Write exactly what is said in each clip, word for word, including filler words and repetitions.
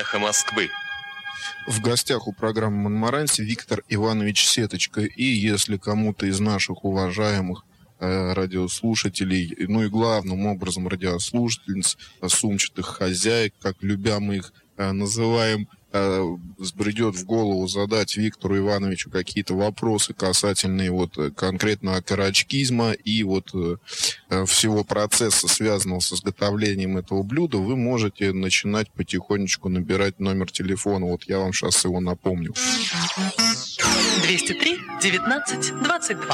«Эхо Москвы». В гостях у программы «Монмаранси» Виктор Иванович Сеточка. И если кому-то из наших уважаемых э, радиослушателей, ну и главным образом радиослушательниц, сумчатых хозяек, как любя мы их э, называем, э, сбредет в голову задать Виктору Ивановичу какие-то вопросы касательные вот конкретно окорочкизма и вот э, всего процесса, связанного с изготовлением этого блюда, вы можете начинать потихонечку набирать номер телефона. Вот я вам сейчас его напомню. двести три девятнадцать двадцать два.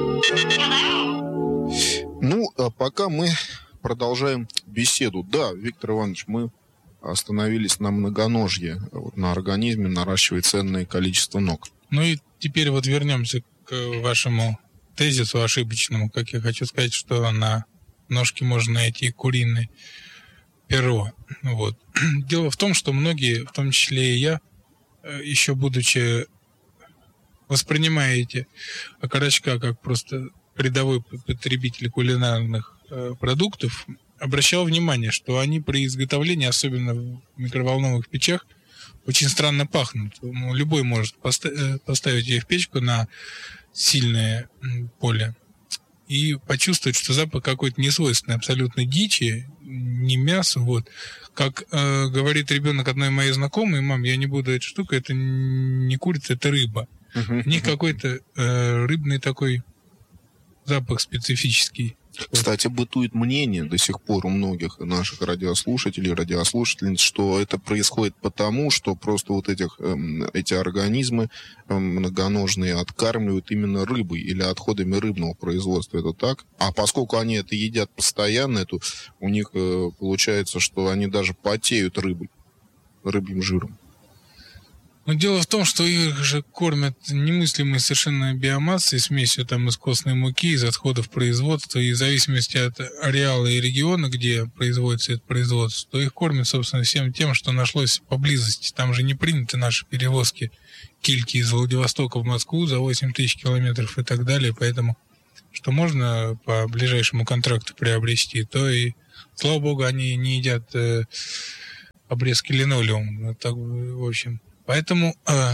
Ну, а пока мы продолжаем беседу. Да, Виктор Иванович, мы остановились на многоножье. На организме наращивает ценное количество ног. Ну и теперь вот вернемся к вашему тезису ошибочному. Как я хочу сказать, что на ножке можно найти куриное перо. Вот. Дело в том, что многие, в том числе и я, еще будучи воспринимая эти окорочка как просто рядовой потребитель кулинарных э, продуктов, обращал внимание, что они при изготовлении, особенно в микроволновых печах, очень странно пахнут. Ну, любой может поста- поставить ее в печку на сильное поле и почувствовать, что запах какой-то несвойственный абсолютно дичи, не мясо. Вот. Как э, говорит ребенок одной моей знакомой: мам, я не буду эту штуку, это не курица, это рыба. У них какой-то э, рыбный такой запах специфический. Кстати, бытует мнение до сих пор у многих наших радиослушателей, радиослушательниц, что это происходит потому, что просто вот этих, эм, эти организмы эм, многоножные откармливают именно рыбой или отходами рыбного производства. Это так? А поскольку они это едят постоянно, это, у них э, получается, что они даже потеют рыбой, рыбьим жиром. Но дело в том, что их же кормят немыслимой совершенно биомассой, смесью там из костной муки, из отходов производства, и в зависимости от ареала и региона, где производится это производство, то их кормят, собственно, всем тем, что нашлось поблизости. Там же не приняты наши перевозки кильки из Владивостока в Москву за восемь тысяч километров и так далее, поэтому что можно по ближайшему контракту приобрести, то и, слава богу, они не едят э, обрезки линолеума. Так, в общем... Поэтому э,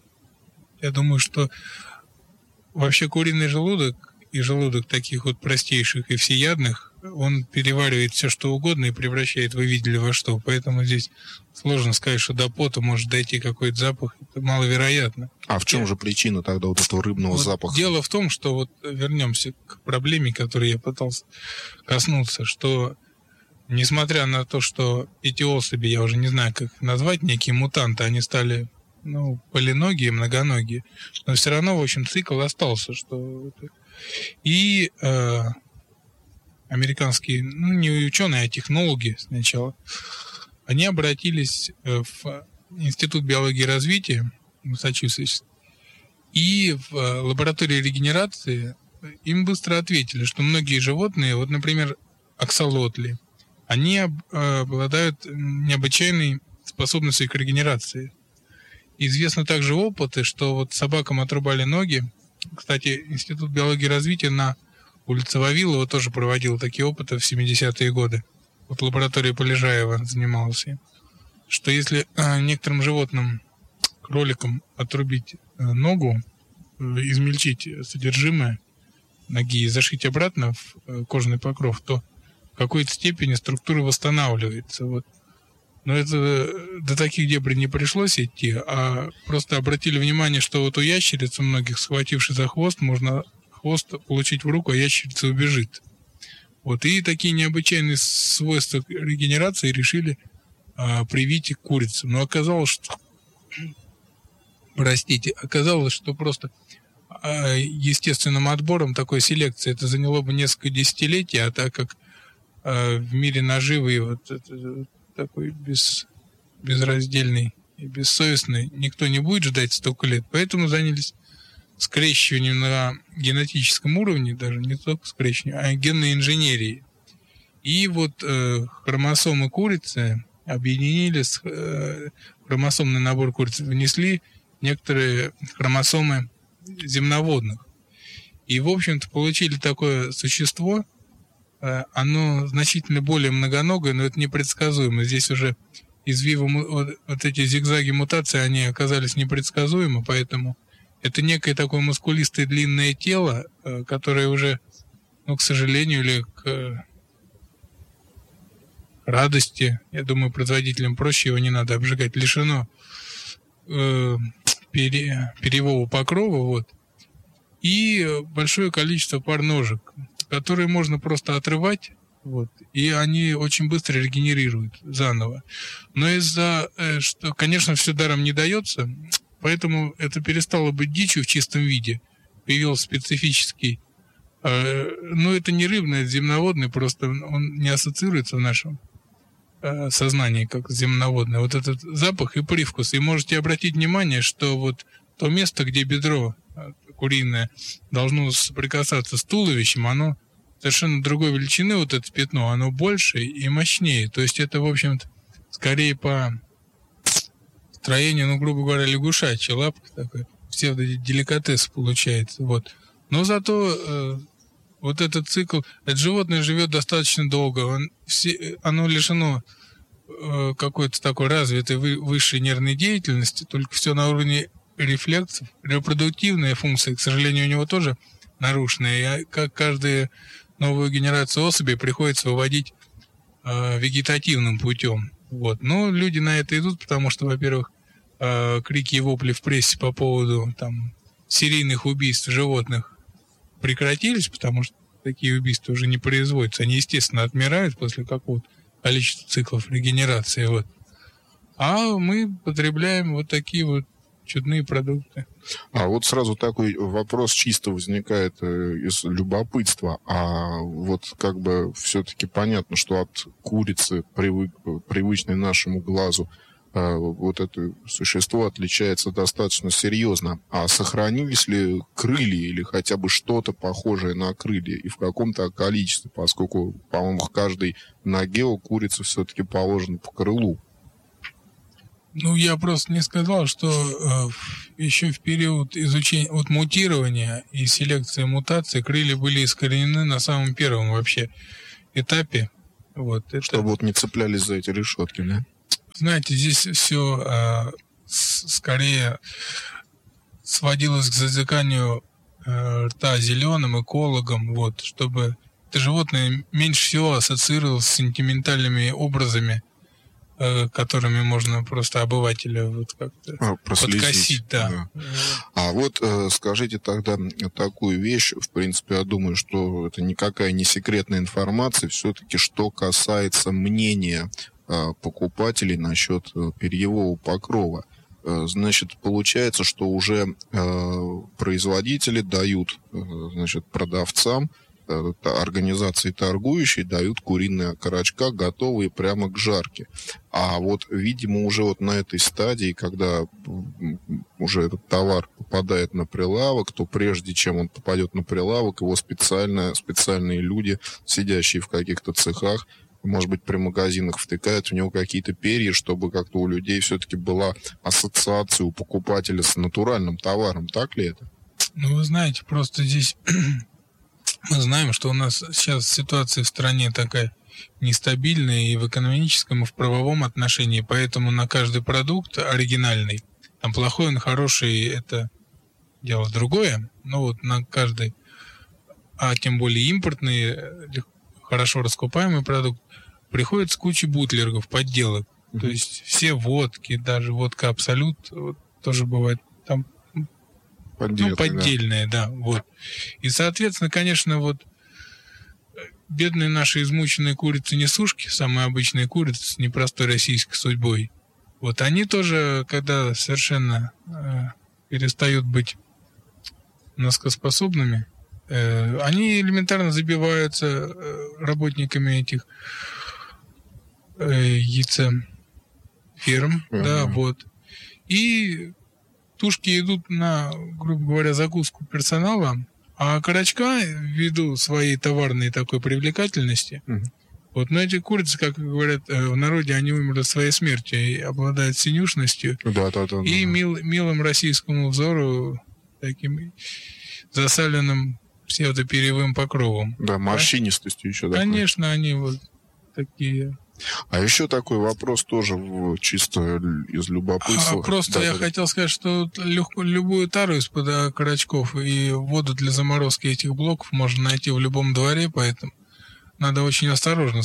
я думаю, что вообще куриный желудок и желудок таких вот простейших и всеядных, он переваривает все, что угодно и превращает, вы видели, во что. Поэтому здесь сложно сказать, что до пота может дойти какой-то запах. Это маловероятно. А в чем же причина тогда вот этого рыбного вот запаха? Дело в том, что вот вернемся к проблеме, которой я пытался коснуться, что несмотря на то, что эти особи, я уже не знаю, как их назвать, некие мутанты, они стали, ну, полиногие, многоногие, но все равно, в общем, цикл остался, что... И э, американские, ну, не ученые, а технологи сначала, они обратились в Институт биологии и развития Массачусетс, и в лаборатории регенерации им быстро ответили, что многие животные, вот, например, аксолотли, они обладают необычайной способностью к регенерации. Известны также опыты, что вот собакам отрубали ноги. Кстати, Институт биологии и развития на улице Вавилова тоже проводил такие опыты в семидесятые годы. Вот лаборатория Полежаева занималась им. Что если некоторым животным, кроликам, отрубить ногу, измельчить содержимое ноги и зашить обратно в кожаный покров, то в какой-то степени структура восстанавливается. Вот. Но это до таких дебрей не пришлось идти, а просто обратили внимание, что вот у ящериц, у многих, схватившись за хвост, можно хвост получить в руку, а ящерица убежит. Вот. И такие необычайные свойства регенерации решили а, привить к курицам. Но оказалось, что... Простите, оказалось, что просто а, естественным отбором такой селекции это заняло бы несколько десятилетий, а так как в мире наживы вот это, такой без, безраздельный и бессовестный никто не будет ждать столько лет, поэтому занялись скрещиванием на генетическом уровне, даже не только скрещиванием, а генной инженерией. И вот э, хромосомы курицы объединили с э, хромосомный набор курицы, внесли некоторые хромосомы земноводных. И, в общем-то, получили такое существо. Оно значительно более многоногое, но это непредсказуемо. Здесь уже извивы, вот, вот эти зигзаги мутации, они оказались непредсказуемы, поэтому это некое такое мускулистое длинное тело, которое уже, ну, к сожалению, или к радости, я думаю, производителям проще, его не надо обжигать, лишено э, пере, перьевого покрова, вот, и большое количество пар ножек, которые можно просто отрывать, вот, и они очень быстро регенерируют заново. Но из-за, э, что, конечно, все даром не дается, поэтому это перестало быть дичью в чистом виде, появился специфический, э, ну, это не рыбный, это земноводный, просто он не ассоциируется в нашем сознание как земноводное, вот этот запах и привкус. И можете обратить внимание, что вот то место, где бедро куриное должно соприкасаться с туловищем, оно совершенно другой величины, вот это пятно, оно больше и мощнее. То есть это, в общем-то, скорее по строению, ну, грубо говоря, лягушачья лапка такой, псевдоделикатес получается. Вот. Но зато э, вот этот цикл, это животное живет достаточно долго, он, все, оно лишено э, какой-то такой развитой вы, высшей нервной деятельности, только все на уровне рефлексов. Репродуктивная функция, к сожалению, у него тоже нарушенная, и как каждую новую генерацию особей приходится выводить э, вегетативным путем. Вот. Но люди на это идут, потому что, во-первых, э, крики и вопли в прессе по поводу там, серийных убийств животных прекратились, потому что такие убийства уже не производятся. Они, естественно, отмирают после какого-то количества циклов регенерации. Вот. А мы потребляем вот такие вот чудные продукты. А вот сразу такой вопрос чисто возникает из любопытства. А вот как бы все-таки понятно, что от курицы, привык, привычной нашему глазу, вот это существо отличается достаточно серьезно. А сохранились ли крылья или хотя бы что-то похожее на крылья и в каком-то количестве, поскольку, по-моему, к каждой ноге у курицы все-таки положено по крылу? Ну, я просто не сказал, что э, еще в период изучения, вот мутирования и селекции мутаций крылья были искоренены на самом первом вообще этапе. Вот, это... Чтобы вот не цеплялись за эти решетки, да? Знаете, здесь все э, с, скорее сводилось к зазыканию э, рта зеленым экологом, вот, чтобы это животное меньше всего ассоциировалось с сентиментальными образами, э, которыми можно просто обывателя вот как-то а, подкосить. Да. Да. А вот э, скажите тогда такую вещь, в принципе, я думаю, что это никакая не секретная информация, все-таки что касается мнения покупателей насчет перьевого покрова. Значит, получается, что уже производители дают, значит, продавцам, организации торгующие дают куриные окорочка, готовые прямо к жарке. А вот, видимо, уже вот на этой стадии, когда уже этот товар попадает на прилавок, то прежде чем он попадет на прилавок, его специально, специальные люди, сидящие в каких-то цехах, может быть, при магазинах втыкают в него какие-то перья, чтобы как-то у людей все-таки была ассоциация у покупателя с натуральным товаром. Так ли это? Ну, вы знаете, просто здесь мы знаем, что у нас сейчас ситуация в стране такая нестабильная и в экономическом, и в правовом отношении, поэтому на каждый продукт оригинальный, там плохой, он хороший, это дело другое, но вот на каждый, а тем более импортный, хорошо раскупаемый продукт, приходится куча бутлергов, подделок. Mm-hmm. То есть все водки, даже водка Абсолют, вот, тоже бывает там ну, поддельные, да. да, вот. И, соответственно, конечно, вот бедные наши измученные курицы-несушки, самые обычные курицы с непростой российской судьбой, вот они тоже, когда совершенно э, перестают быть носкоспособными, э, они элементарно забиваются э, работниками этих яйцеферм, uh-huh. да, вот. И тушки идут на, грубо говоря, закуску персонала, а окорочка, ввиду своей товарной такой привлекательности, uh-huh. вот, но эти курицы, как говорят в народе, они умерли своей смертью и обладают синюшностью да, да, да, и да. Мил, милым российскому взору таким засаленным псевдоперьевым покровом. Да, морщинистостью еще. Конечно, такой. Они вот такие... А еще такой вопрос тоже чисто из любопытства. А, просто да, я да. хотел сказать, что легко, любую тару из-под окорочков и воду для заморозки этих блоков можно найти в любом дворе, поэтому надо очень осторожно.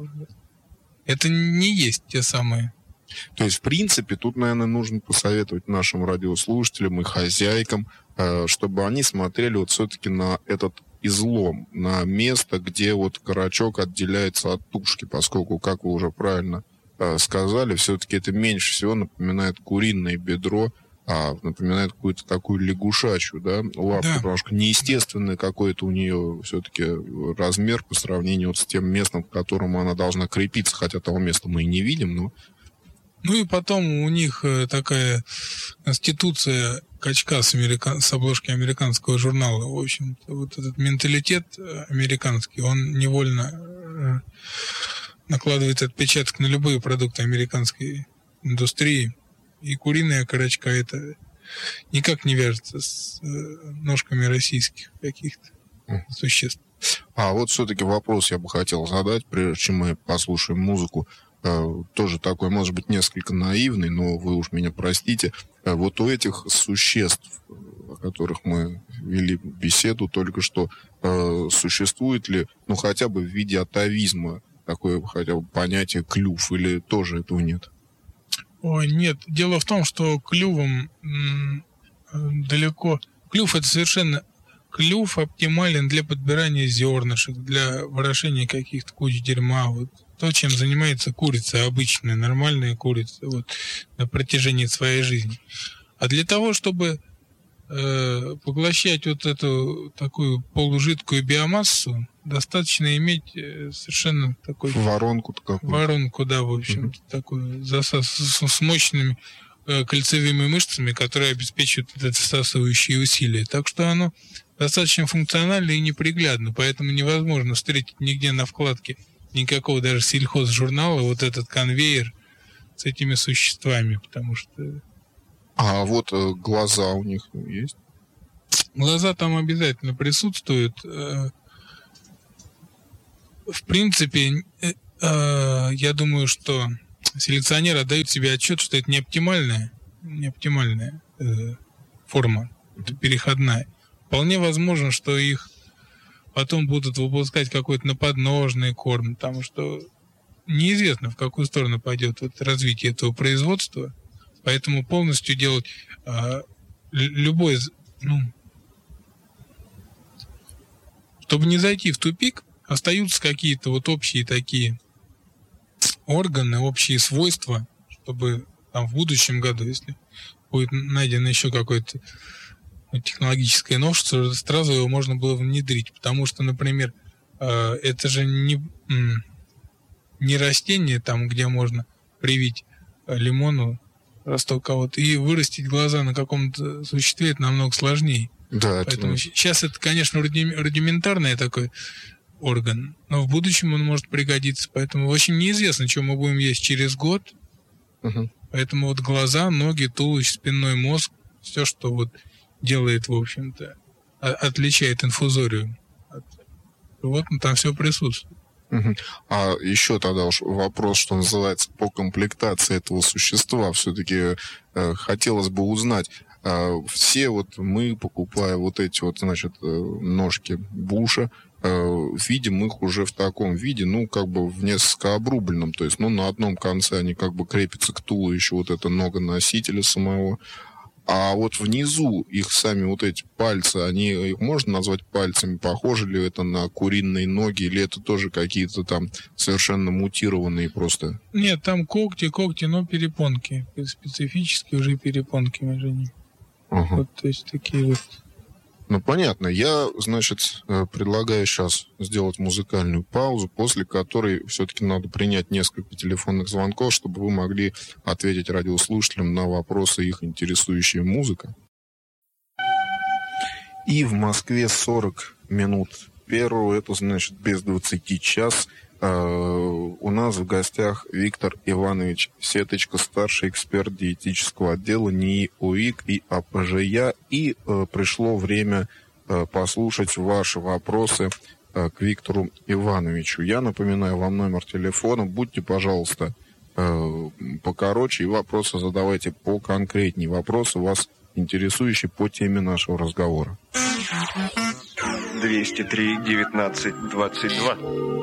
Это не есть те самые. То есть, в принципе, тут, наверное, нужно посоветовать нашим радиослушателям и хозяйкам, чтобы они смотрели вот все-таки на этот излом, на место, где вот карачок отделяется от тушки, поскольку, как вы уже правильно сказали, все-таки это меньше всего напоминает куриное бедро, а напоминает какую-то такую лягушачью, да, лапку, да. Потому что неестественный какой-то у нее все-таки размер по сравнению вот с тем местом, к которому она должна крепиться, хотя того места мы и не видим, но... Ну и потом у них такая конституция качка с, американ... с обложки американского журнала. В общем, вот этот менталитет американский, он невольно накладывает отпечаток на любые продукты американской индустрии. И куриная окорочка это никак не вяжется с ножками российских каких-то существ. А вот все-таки вопрос я бы хотел задать, прежде чем мы послушаем музыку. Тоже такой, может быть, несколько наивный, но вы уж меня простите. Вот у этих существ, о которых мы вели беседу только что, существует ли, ну, хотя бы в виде атовизма такое хотя бы понятие клюв, или тоже этого нет? Ой, нет. Дело в том, что клювом м- далеко... Клюв — это совершенно... Клюв оптимален для подбирания зернышек, для ворошения каких-то куч дерьма, вот. То, чем занимается курица, обычная, нормальная курица, вот, на протяжении своей жизни. А для того, чтобы э, поглощать вот эту такую полужидкую биомассу, достаточно иметь э, совершенно такой... Воронку-то какую-то. Воронку, да, в общем, mm-hmm. такую, засос, с, с мощными э, кольцевыми мышцами, которые обеспечивают это всасывающие усилия. Так что оно достаточно функционально и неприглядно, поэтому невозможно встретить нигде на вкладке никакого даже сельхозжурнала вот этот конвейер с этими существами, потому что... А вот э, глаза у них есть? Глаза там обязательно присутствуют. В принципе, э, э, я думаю, что селекционеры отдают себе отчет, что это не оптимальная, не оптимальная э, форма, это переходная. Вполне возможно, что их потом будут выпускать какой-то на подножный корм, потому что неизвестно, в какую сторону пойдет вот развитие этого производства, поэтому полностью делать э, любой, ну, чтобы не зайти в тупик, остаются какие-то вот общие такие органы, общие свойства, чтобы там в будущем году, если будет найдено еще какой-то технологическое новшество, сразу его можно было внедрить, потому что, например, это же не, не растение, там, где можно привить лимону росток кого-то и вырастить глаза на каком-то существе, это намного сложнее. Да, поэтому это... сейчас это, конечно, рудиментарный такой орган, но в будущем он может пригодиться, поэтому очень неизвестно, что мы будем есть через год. Угу. Поэтому вот глаза, ноги, туловище, спинной мозг, все, что вот делает, в общем-то, отличает инфузориум от животных, там все присутствует. Угу. А еще тогда уж вопрос, что называется, по комплектации этого существа. Все-таки э, хотелось бы узнать, э, все вот мы, покупая вот эти вот, значит, э, ножки буша, э, видим их уже в таком виде, ну, как бы в несколько обрубленном, то есть, ну, на одном конце они как бы крепятся к туловищу, вот это нога носителя самого. А вот внизу их сами вот эти пальцы, они, их можно назвать пальцами? Похоже ли это на куриные ноги, или это тоже какие-то там совершенно мутированные просто? Нет, там когти, когти, но перепонки. Специфические уже перепонки между ними. Ага. Вот, то есть такие вот. Ну, понятно. Я, значит, предлагаю сейчас сделать музыкальную паузу, после которой все-таки надо принять несколько телефонных звонков, чтобы вы могли ответить радиослушателям на вопросы, их интересующие музыка. И в Москве сорок минут первого, это значит без двадцати час. У нас в гостях Виктор Иванович Сеточка, старший эксперт диетического отдела НИИ УИК и АПЖЯ. И э, пришло время э, послушать ваши вопросы к Виктору Ивановичу. Я напоминаю вам номер телефона. Будьте, пожалуйста, покороче и вопросы задавайте поконкретнее. Вопросы вас интересующие по теме нашего разговора. двести три девятнадцать двадцать два.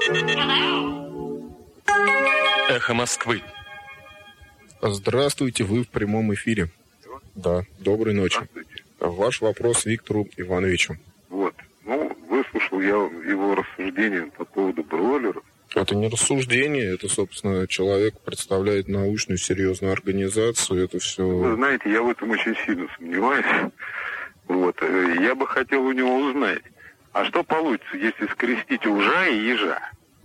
Эхо Москвы. Здравствуйте, вы в прямом эфире. Да, доброй ночи. Ваш вопрос Виктору Ивановичу. Вот. Ну, выслушал я его рассуждения по поводу бройлеров. Это не рассуждение, это, собственно, человек представляет научную серьезную организацию, это все... Вы знаете, я в этом очень сильно сомневаюсь. Вот. Я бы хотел у него узнать, а что получится, если скрестить ужа и ежа?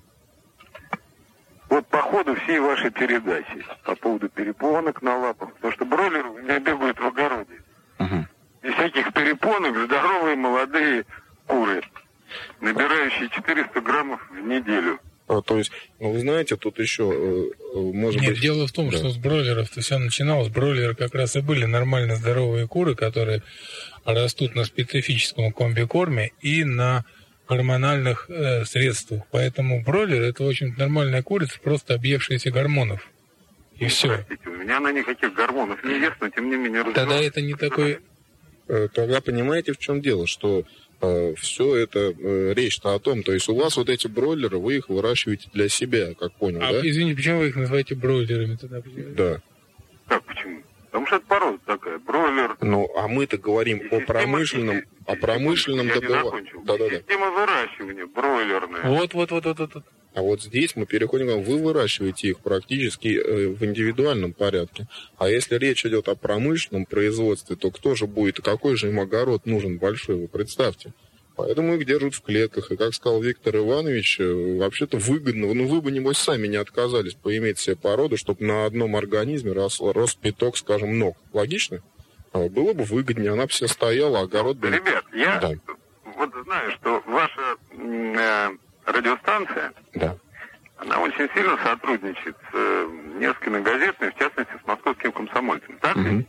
Вот по ходу всей вашей передачи по поводу перепонок на лапах, потому что бройлеры у меня бегают в огороде. Угу. Без всяких перепонок здоровые молодые куры, набирающие четыреста граммов в неделю. А, то есть, ну, вы знаете, тут еще, э, может Нет, быть... дело в том, да. что с бройлеров-то все начиналось. Бройлеры как раз и были нормально здоровые куры, которые растут на специфическом комбикорме и на гормональных э, средствах. Поэтому бройлер — это, в общем-то, нормальная курица, просто объевшаяся гормонов. И все. Простите, у меня она никаких гормонов не ест, но тем не менее... Тогда это не такой... Тогда понимаете, в чем дело, что э, все это, э, речь-то о том, то есть у вас вот эти бройлеры, вы их выращиваете для себя, как понял, а, да? Извините, почему вы их называете бройлерами тогда? Да. Как, почему? Потому что это порода такая, бройлер. Ну, а мы-то говорим и о система, промышленном, и, о промышленном добывании. Да-да-да. Система выращивания бройлерная. Вот-вот-вот-вот-вот. А вот здесь мы переходим, вы выращиваете их практически э, в индивидуальном порядке. А если речь идет о промышленном производстве, то кто же будет, какой же им огород нужен большой, вы представьте. Поэтому их держат в клетках. И, как сказал Виктор Иванович, э, вообще-то выгодно, ну вы бы, небось, сами не отказались поиметь себе породу, чтобы на одном организме рос, рос пяток, скажем, ног. Логично? А было бы выгоднее, она бы все стояла, огород бы... Ребят, я да. вот знаю, что ваша... Э, радиостанция, да. она очень сильно сотрудничает с э, несколькими газетами, в частности, с московским комсомольцем, так? Угу.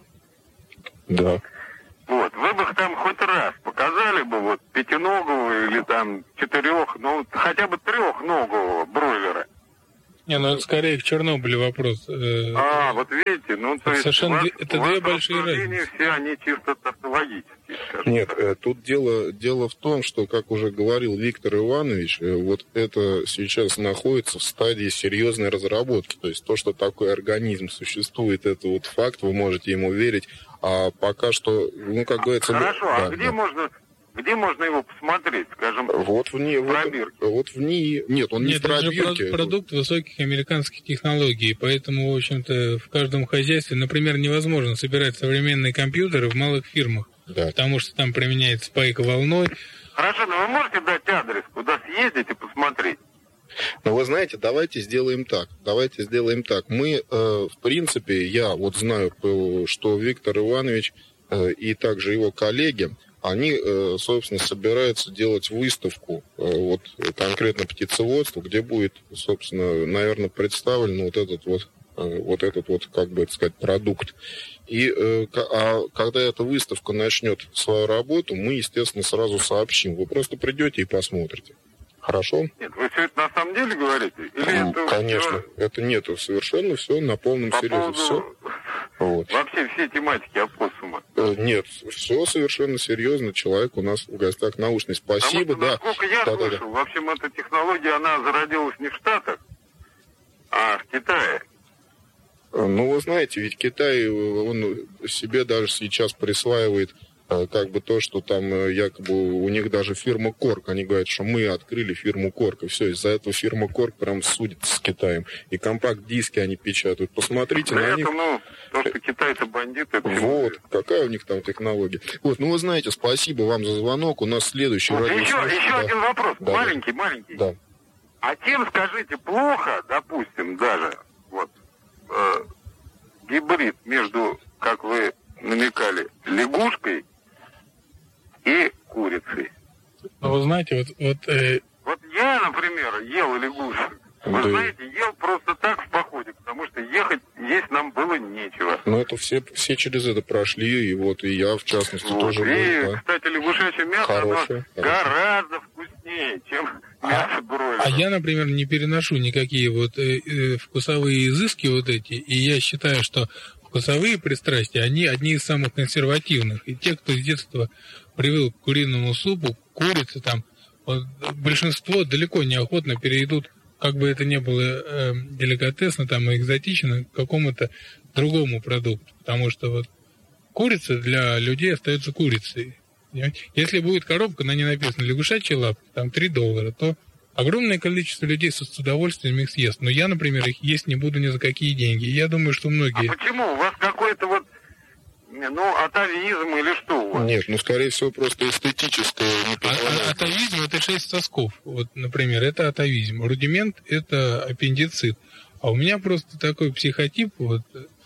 Да. Вот, вы бы там хоть раз показали бы вот пятиногого или там четырех, ну, хотя бы трехногого бройлера. Не, ну это скорее к Чернобылю вопрос. А, вот видите, ну, то это есть... Совершенно вас, это две большие разницы. Все они чисто тавтологические, скажем. Нет, так. Тут дело, дело в том, что, как уже говорил Виктор Иванович, вот это сейчас находится в стадии серьезной разработки. То есть то, что такой организм существует, это вот факт, вы можете ему верить. А пока что, ну, как говорится... Хорошо, да, а где да. можно... Где можно его посмотреть, скажем, вот в ней, в пробирке? Вот, вот в ней... Нет, он Нет, не в пробирке. Это же продукт высоких американских технологий, поэтому, в общем-то, в каждом хозяйстве, например, невозможно собирать современные компьютеры в малых фирмах, да. потому что там применяется спайка волной. Хорошо, но вы можете дать адрес, куда съездить и посмотреть? Ну, вы знаете, давайте сделаем так. Давайте сделаем так. Мы, э, в принципе, я вот знаю, что Виктор Иванович э, и также его коллеги, они, собственно, собираются делать выставку, вот конкретно птицеводство, где будет, собственно, наверное, представлен вот этот вот, вот этот вот, как бы это сказать, продукт. И а когда эта выставка начнет свою работу, мы, естественно, сразу сообщим. Вы просто придете и посмотрите. Хорошо? Нет, вы все это на самом деле говорите? Или ну, это конечно, все... это нету совершенно все на полном По серьезе. Поводу... Все. Вот. Вообще все тематики опоссума. Нет, все совершенно серьезно. Человек у нас в гостях научный. Спасибо, Потому что, да. насколько я да, слышал, да, да. в общем, эта технология, она зародилась не в Штатах, а в Китае. Ну, вы знаете, ведь Китай, он себе даже сейчас присваивает как бы то, что там якобы у них даже фирма Корк, они говорят, что мы открыли фирму Корк, и все, из-за этого фирма Корк прям судится с Китаем. И компакт-диски они печатают. Посмотрите да на это, них. Ну, то, что китайцы бандиты. Это вот, какая у них там технология. Вот, ну вы знаете, спасибо вам за звонок. У нас следующий вот радиослушатель. Еще, еще да. один вопрос, да, маленький, да. маленький. Да. А тем, скажите, плохо, допустим, даже вот э, гибрид между, как вы намекали, лягушкой и курицей. Ну, вы знаете, вот... Вот, э... вот я, например, ел лягушек. Вы да. знаете, ел просто так в походе, потому что ехать, есть нам было нечего. Ну, это все, все через это прошли, и вот и я, в частности, вот. тоже И, был. Да. кстати, лягушачье мясо, хорошее, оно хорошее. гораздо вкуснее, чем мясо бройлера. А я, например, не переношу никакие вот э, э, вкусовые изыски вот эти, и я считаю, что вкусовые пристрастия, они одни из самых консервативных. И те, кто с детства привык к куриному супу, курице там, вот, большинство далеко неохотно перейдут, как бы это ни было э, деликатесно там, и экзотично, к какому-то другому продукту. Потому что вот курица для людей остается курицей. Если будет коробка, на ней написано лягушачья лапка, там три доллара, то огромное количество людей с удовольствием их съест. Но я, например, их есть не буду ни за какие деньги. Я думаю, что многие... А почему? У вас какой-то вот, ну, атовизм или что у вас? Нет, ну, скорее всего, просто эстетическое не позволяет. А, атовизм – это шесть сосков. Вот, например, это атовизм. Рудимент – это аппендицит. А у меня просто такой психотип, вот,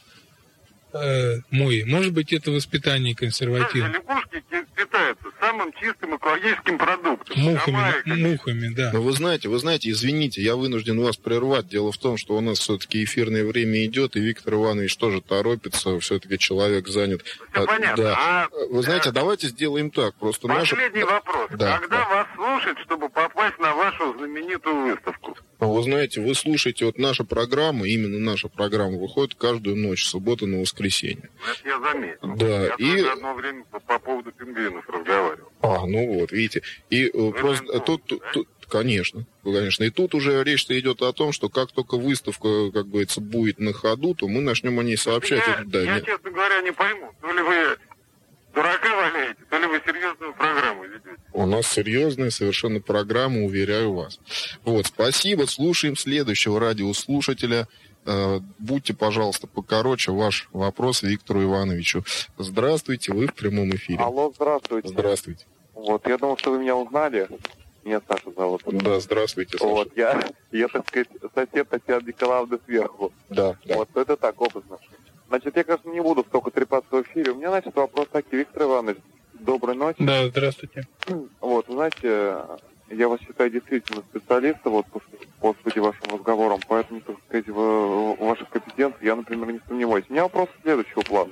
э, мой. Может быть, это воспитание консервативное. Лягушки питаются самым чистым экологическим продуктом. Мухами, мухами, да. Но вы знаете, вы знаете, извините, я вынужден вас прервать. Дело в том, что у нас все-таки эфирное время идет, и Виктор Иванович тоже торопится, все-таки человек занят. Все а, понятно. Да. А, вы знаете, давайте сделаем так. Просто последний наша... вопрос. Да, Когда да. вас слушать, чтобы попасть на вашу знаменитую выставку? Вы знаете, вы слушаете, вот наша программа, именно наша программа выходит каждую ночь, суббота на воскресенье. Это я заметил. Да, я и... тоже одно время по, по поводу пингвинов разговаривал. А, ну вот, видите. И Вы просто знаете, тут, тут, да? тут, конечно, конечно. И тут уже речь-то идет о том, что как только выставка, как говорится, будет на ходу, то мы начнем о ней сообщать. Я, Это, да, я нет. честно говоря, не пойму, то ли вы дурака валяете, то ли вы серьезную программу ведете. У нас серьезная совершенно программа, уверяю вас. Вот, спасибо. Слушаем следующего радиослушателя. Э, будьте, пожалуйста, покороче. Ваш вопрос Виктору Ивановичу. Здравствуйте, вы в прямом эфире. Алло, здравствуйте. Здравствуйте. Вот, я думал, что вы меня узнали. Меня Саша зовут. Да, здравствуйте, Саша. Вот, я, я, так сказать, сосед Татьяны Николаевны сверху. Да, да. Вот, это так, образно. Значит, я, конечно, не буду столько трепаться в эфире. У меня, значит, вопрос такой. Виктор Иванович, доброй ночи. Да, здравствуйте. Вот, вы знаете, я вас считаю действительно специалистом, вот, по, по сути, вашим разговорам, поэтому, так сказать, в, в ваших компетенциях я, например, не сомневаюсь. У меня вопрос следующего плана.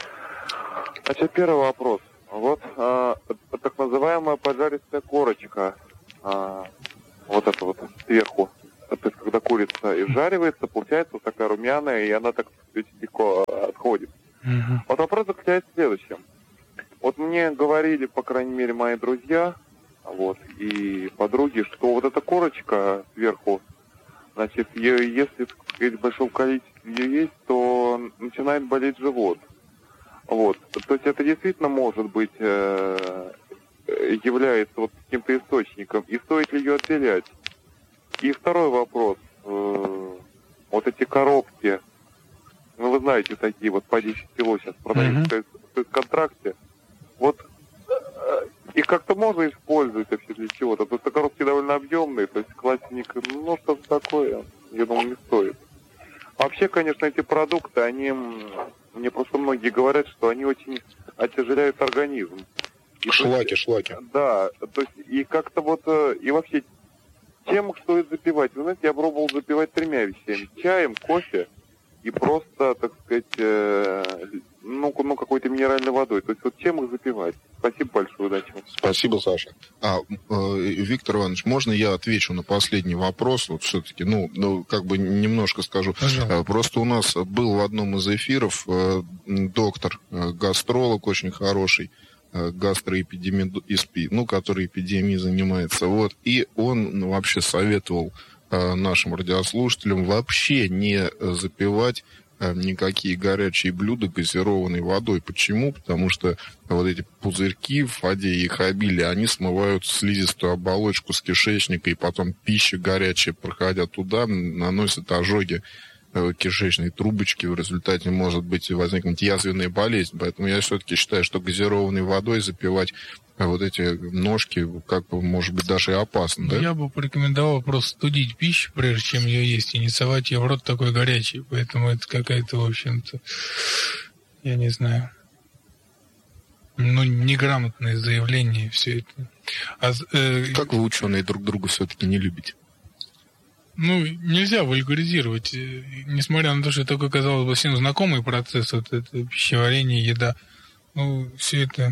Значит, первый вопрос. Вот, а, так называемая поджаристая корочка, а, вот это вот сверху, то есть, когда курица изжаривается, получается вот такая румяная, и она, так сказать, легко отходит. Угу. Вот вопрос заключается в следующем. Вот мне говорили, по крайней мере, мои друзья, вот, и подруги, что вот эта корочка сверху, значит, е- если, так сказать, в большом количестве ее есть, то начинает болеть живот. Вот. То есть это действительно может быть, э- является вот каким-то источником. И стоит ли ее отделять? И второй вопрос. Э- вот эти коробки, ну вы знаете, такие вот по десять кило сейчас продаются в контракте. Вот их как-то можно использовать вообще для чего-то. Потому что коробки довольно объемные, то есть классник, ну что-то такое, я думаю, не стоит. Вообще, конечно, эти продукты, они, мне просто многие говорят, что они очень отяжеляют организм. И Шлаки, есть, шлаки. Да, то есть и как-то вот, и вообще, чем их стоит запивать? Вы знаете, я пробовал запивать тремя вещами. Чаем, кофе и просто, так сказать, э, ну, ну, какой-то минеральной водой. То есть вот чем их запивать? Спасибо большое, удачи. Спасибо, Саша. А, э, Виктор Иванович, можно я отвечу на последний вопрос? Вот все-таки, ну, ну, как бы немножко скажу. Пожалуйста. Просто у нас был в одном из эфиров э, доктор, э, гастролог очень хороший, э, гастроэпидемиолог, ну, который эпидемией занимается. Вот, и он ну, вообще советовал э, нашим радиослушателям вообще не запивать никакие горячие блюда газированной водой. Почему? Потому что вот эти пузырьки в воде и их обилие, они смывают слизистую оболочку с кишечника, и потом пища горячая, проходя туда, наносит ожоги кишечной трубочки, в результате может быть возникнуть язвенная болезнь. Поэтому я все-таки считаю, что газированной водой запивать вот эти ножки, как бы, может быть, даже и опасно, да? Я бы порекомендовал просто студить пищу, прежде чем ее есть, и не совать ее в рот такой горячий. Поэтому это какая-то, в общем-то, я не знаю, ну, неграмотное заявление, все это. А, э, как вы, ученые, друг друга все-таки не любите? Ну, нельзя вульгаризировать, несмотря на то, что это такой, казалось бы, всем знакомый процесс, вот это пищеварение, еда. Ну, все это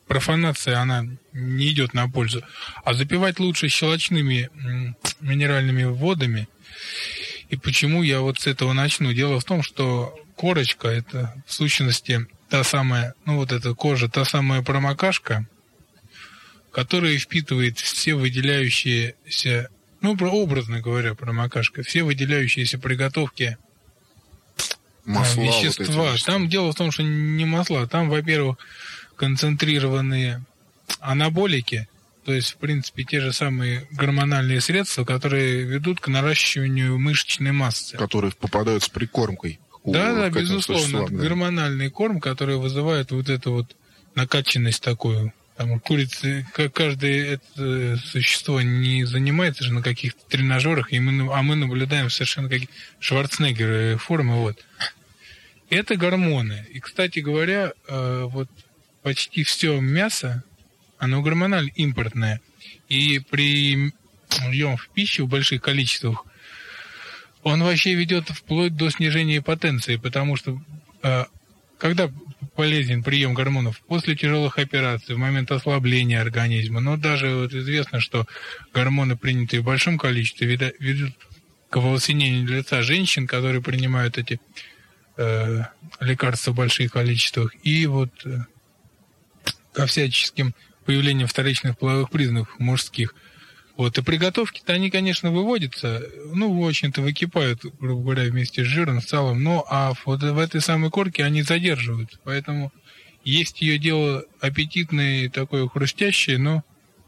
профанация, она не идет на пользу. А запивать лучше щелочными минеральными водами. И почему я вот с этого начну? Дело в том, что корочка — это в сущности та самая, ну вот эта кожа, та самая промокашка, которая впитывает все выделяющиеся, ну, образно говоря, промокашка, все выделяющиеся приготовки масла, вещества. Вот там дело в том, что не масла, там, во-первых, концентрированные анаболики, то есть, в принципе, те же самые гормональные средства, которые ведут к наращиванию мышечной массы. Которые попадают с прикормкой. Да, да, безусловно. Да. Гормональный корм, который вызывает вот эту вот накачанность такую. Там курица, как каждое это существо не занимается же на каких-то тренажерах, и мы, а мы наблюдаем совершенно как Шварценеггер формы. Вот. Это гормоны. И, кстати говоря, вот почти все мясо, оно гормонально импортное. И при приеме в пищу в больших количествах он вообще ведет вплоть до снижения потенции, потому что э, когда полезен прием гормонов? После тяжелых операций, в момент ослабления организма. Но даже вот известно, что гормоны, принятые в большом количестве, ведут к волосинению лица женщин, которые принимают эти э, лекарства в больших количествах, и вот э, ко всяческим появлением вторичных половых признаков мужских. Вот, и приготовки-то они, конечно, выводятся, ну, в общем-то, выкипают, грубо говоря, вместе с жиром, с салом, но а вот в этой самой корке они задерживаются. Поэтому есть ее дело аппетитное, такое хрустящее, но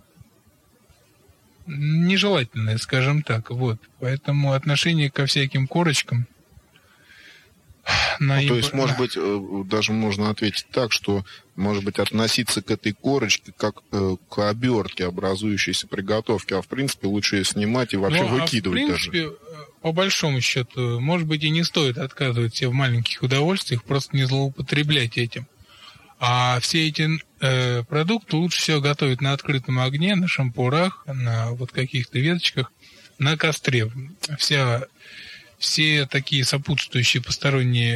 нежелательное, скажем так. Вот. Поэтому отношение ко всяким корочкам... Ну, то есть, может быть, даже можно ответить так, что, может быть, относиться к этой корочке как к обертке образующейся приготовки, а в принципе лучше ее снимать и вообще ну, выкидывать даже. А в принципе, даже. По большому счету, может быть, и не стоит отказывать себе в маленьких удовольствиях, просто не злоупотреблять этим. А все эти э, продукты лучше всего готовить на открытом огне, на шампурах, на вот каких-то веточках, на костре. Вся... Все такие сопутствующие посторонние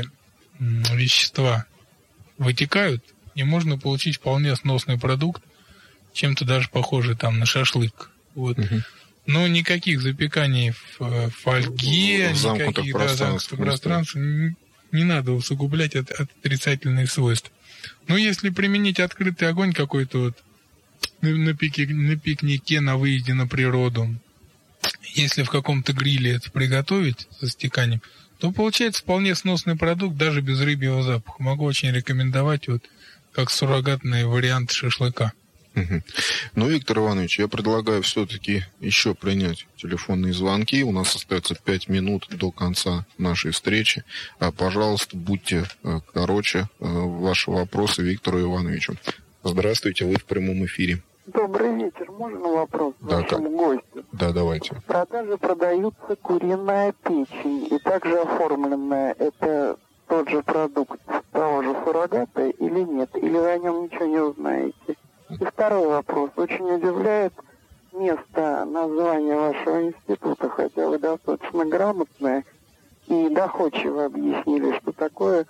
вещества вытекают, и можно получить вполне сносный продукт, чем-то даже похожий там на шашлык. Вот. Угу. Но никаких запеканий в фольге, никаких да, замкнутых пространств не, не надо усугублять от, от отрицательных свойств. Но если применить открытый огонь какой-то вот на, на, пике, на пикнике, на выезде на природу, если в каком-то гриле это приготовить со стеканием, то получается вполне сносный продукт даже без рыбьего запаха. Могу очень рекомендовать вот как суррогатный вариант шашлыка. Угу. Ну, Виктор Иванович, я предлагаю все-таки еще принять телефонные звонки. У нас остается пять минут до конца нашей встречи. А, пожалуйста, будьте короче ваши вопросы Виктору Ивановичу. Здравствуйте, вы в прямом эфире. Добрый вечер. Можно вопрос да, нашему как? гостю? Да, давайте. В продаже продаются куриная печень и также оформленная. Это тот же продукт того же суррогата или нет? Или вы о нем ничего не узнаете? И второй вопрос. Очень удивляет место названия вашего института, хотя вы достаточно грамотные и доходчиво объяснили, что такое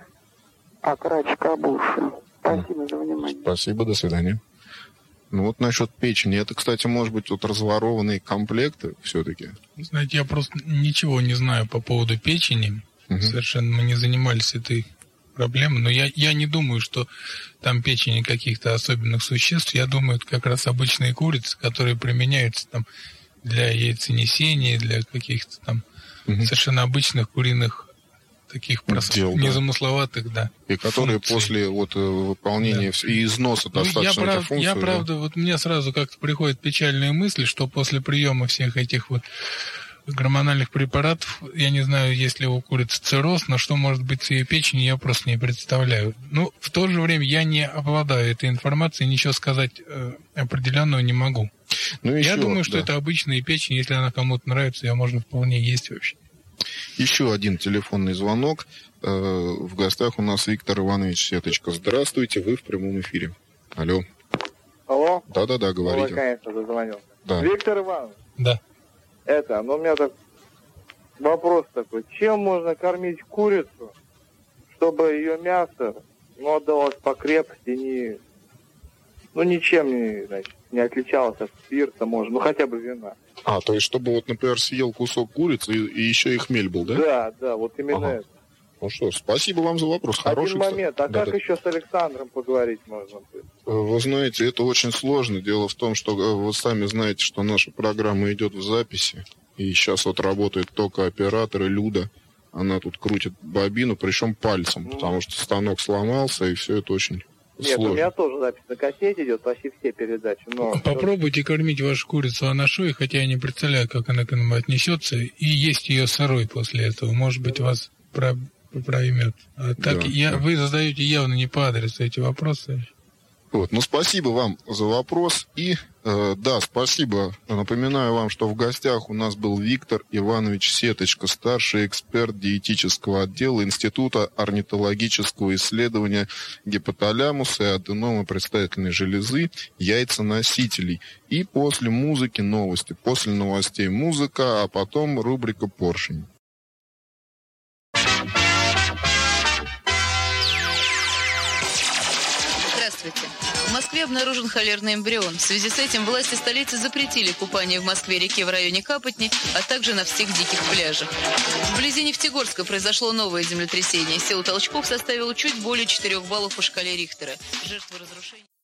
окрачка буши. Спасибо за внимание. Спасибо, до свидания. Ну вот насчет печени. Это, кстати, может быть, вот разворованные комплекты все-таки? Знаете, я просто ничего не знаю по поводу печени. Угу. Совершенно мы не занимались этой проблемой. Но я, я не думаю, что там печени каких-то особенных существ. Я думаю, это как раз обычные курицы, которые применяются там для яйценесения, для каких-то там угу. совершенно обычных куриных таких просто Дел, незамысловатых, да. И которые функций. После вот выполнения да. и износа ну, достаточно я, прав, прав, функцию, я да? правда, вот мне сразу как-то приходят печальные мысли, что после приема всех этих вот гормональных препаратов, я не знаю, есть ли у курицы цирроз, но что может быть с ее печенью, я просто не представляю. Ну, в то же время я не обладаю этой информацией, ничего сказать э, определенного не могу. Ну, еще, я думаю, что да. это обычная печень, если она кому-то нравится, ее можно вполне есть вообще. Еще один телефонный звонок. В гостях у нас Виктор Иванович Сеточка. Здравствуйте, вы в прямом эфире. Алло. Алло? Да-да-да, говорите. Ну, наконец-то дозвонился. Да. Виктор Иванович. Да. Это, ну у меня так вопрос такой. Чем можно кормить курицу, чтобы ее мясо ну, отдалось по крепости, не ну, ничем не, значит, не отличалось от спирта, может, ну, хотя бы вина. А, то есть, чтобы, вот, например, съел кусок курицы и, и еще и хмель был, да? Да, да, вот именно ага. это. Ну что ж, спасибо вам за вопрос. Хороший, Один момент, а да, как да. еще с Александром поговорить можно будет? Вы знаете, это очень сложно. Дело в том, что вы сами знаете, что наша программа идет в записи. И сейчас вот работает только оператор и Люда. Она тут крутит бобину, причем пальцем, mm. потому что станок сломался, и все это очень Нет, сложно. у меня тоже запись на кассете идет, почти все передачи. Но... Попробуйте кормить вашу курицу анашой, хотя я не представляю, как она к этому отнесется, и есть ее сырой после этого. Может быть, вас про... проймет. А так да, я... да. вы задаете явно не по адресу эти вопросы. Вот. Ну, спасибо вам за вопрос. И, э, да, спасибо. Напоминаю вам, что в гостях у нас был Виктор Иванович Сеточка, старший эксперт диетического отдела Института орнитологического исследования гипоталямуса и аденомы предстательной железы, яйценосителей. И после музыки новости. После новостей музыка, а потом рубрика «Поршень». Здравствуйте. В Москве обнаружен холерный эмбрион. В связи с этим власти столицы запретили купание в Москве-реке в районе Капотни, а также на всех диких пляжах. Вблизи Нефтегорска произошло новое землетрясение. Сила толчков составила чуть более четырех баллов по шкале Рихтера. Жертвы разрушений...